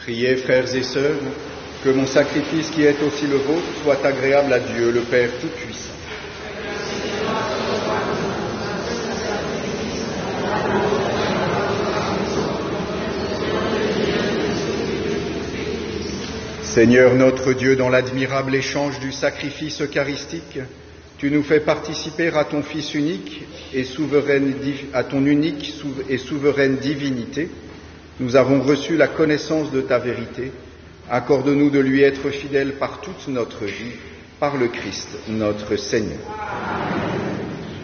Priez, frères et sœurs, que mon sacrifice qui est aussi le vôtre soit agréable à Dieu, le Père Tout-Puissant. Seigneur notre Dieu, dans l'admirable échange du sacrifice eucharistique, tu nous fais participer à ton Fils unique et à ton unique et souveraine divinité. Nous avons reçu la connaissance de ta vérité. Accorde-nous de lui être fidèles par toute notre vie, par le Christ, notre Seigneur.